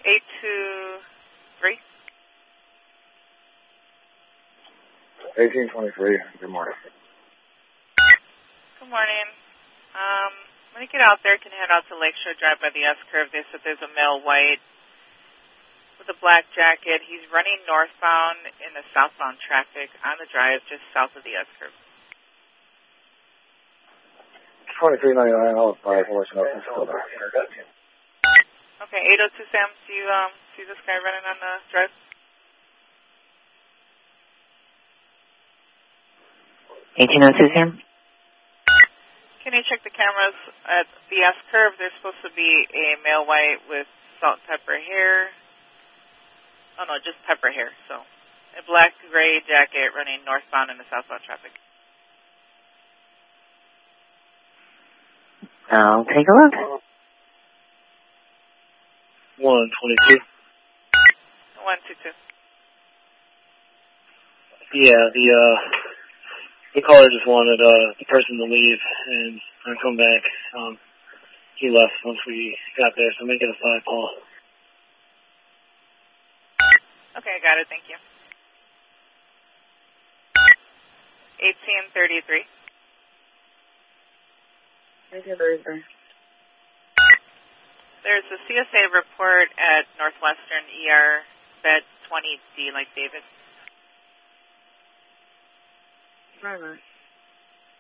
823. 1823. Good morning. Good morning. When you get out there, can head out to Lakeshore Drive by the S-curve. They said there's a male white with a black jacket. He's running northbound in the southbound traffic on the drive just south of the S-curve. 2399. I'll let you know if it's still there. Okay, 802 Sam, do you see this guy running on the drive? 1802 Sam. Can you check the cameras at the S-curve? There's supposed to be a male white with salt and pepper hair. Oh, no, just pepper hair. So, a black gray jacket running northbound in the southbound traffic. I'll take a look. 122. 122. Yeah, the caller just wanted the person to leave and come back. He left once we got there, so make it a 5 call. Okay, I got it. Thank you. 1833. 1833. There's a CSA report at Northwestern ER bed 20D, like David. Right.